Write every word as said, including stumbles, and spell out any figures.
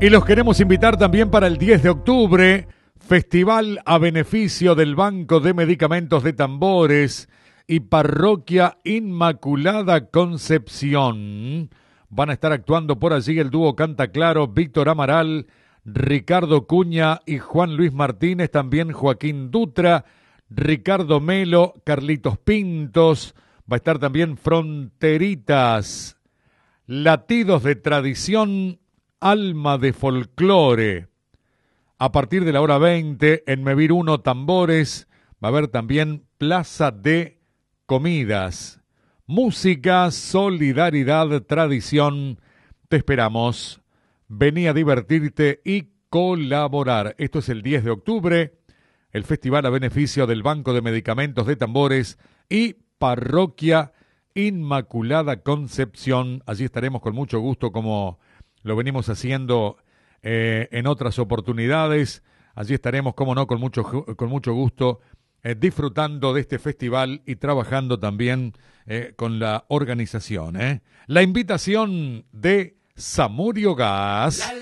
Y los queremos invitar también para el diez de octubre, festival a beneficio del Banco de Medicamentos de Tambores y Parroquia Inmaculada Concepción. Van a estar actuando por allí el dúo Canta Claro, Víctor Amaral, Ricardo Cuña y Juan Luis Martínez, también Joaquín Dutra, Ricardo Melo, Carlitos Pintos, va a estar también Fronteritas, Latidos de Tradición, Alma de Folclore. A partir de la hora veinte, en Mevir uno Tambores, va a haber también Plaza de Comidas. Música, solidaridad, tradición. Te esperamos. Vení a divertirte y colaborar. Esto es el diez de octubre, el festival a beneficio del Banco de Medicamentos de Tambores y Parroquia Inmaculada Concepción. Allí estaremos con mucho gusto, como lo venimos haciendo eh, en otras oportunidades. Allí estaremos, como no, con mucho, con mucho gusto, eh, disfrutando de este festival y trabajando también eh, con la organización. ¿eh? La invitación de Samurio Gas.